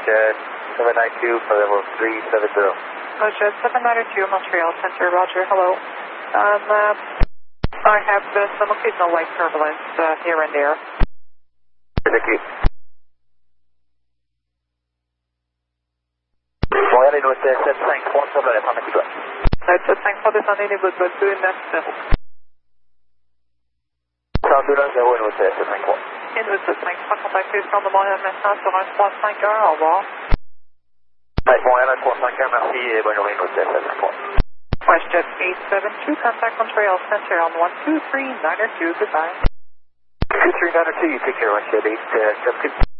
Jet 792 for level 370. Jet 792, Montreal Center, roger, hello. I have some occasional light turbulence here and there. Thank you. Montréal est noté 753 sur le Atlantique Ouest. 753 descendez niveau de 2 9. 102 est noté 753. Inwood 753, contactez from the Montréal maintenant sur 1351, au revoir. Montréal 1351, merci et bonne journée, noté 753. WestJet 872, contact Montreal Center on 12392, goodbye. 2392, you take care, WestJet 872.